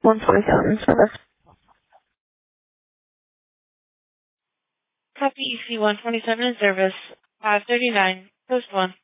147 service. Copy EC 127 in service. 539, post 1.